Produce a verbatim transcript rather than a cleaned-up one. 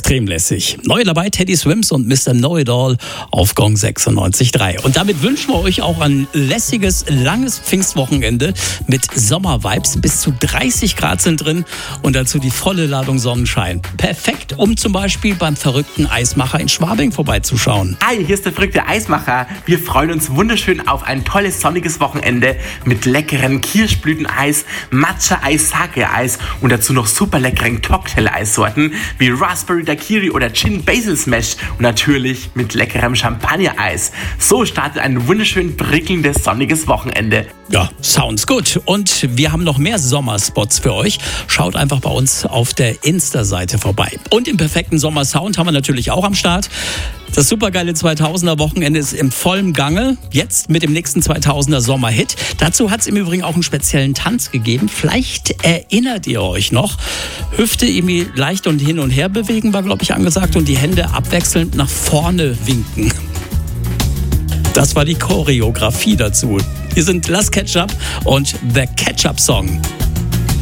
Extrem lässig. Neu dabei Teddy Swims und Mister Know-It-All auf Gong sechsundneunzig Komma drei. Und damit wünschen wir euch auch ein lässiges, langes Pfingstwochenende mit Sommervibes. Bis zu dreißig Grad sind drin und dazu die volle Ladung Sonnenschein. Perfekt, um zum Beispiel beim verrückten Eismacher in Schwabing vorbeizuschauen. Hi, hier ist der verrückte Eismacher. Wir freuen uns wunderschön auf ein tolles sonniges Wochenende mit leckerem Kirschblüteneis, Matcha-Eis, Sake-Eis und dazu noch super leckeren Cocktail-Eissorten wie Raspberry Daiquiri oder Gin Basil Smash und natürlich mit leckerem Champagner-Eis. So startet ein wunderschön prickelndes sonniges Wochenende. Ja, sounds good. Und wir haben noch mehr Sommerspots für euch. Schaut einfach bei uns auf der Insta-Seite vorbei. Und im perfekten Sommersound haben wir natürlich auch am Start. Das supergeile zweitausender-Wochenende ist im vollen Gange. Jetzt mit dem nächsten zweitausender Sommerhit. Dazu hat es im Übrigen auch einen speziellen Tanz gegeben. Vielleicht erinnert ihr euch noch. Hüfte irgendwie leicht und hin und her bewegen war, glaube ich, angesagt. Und die Hände abwechselnd nach vorne winken. Das war die Choreografie dazu. Hier sind Las Ketchup und The Ketchup Song.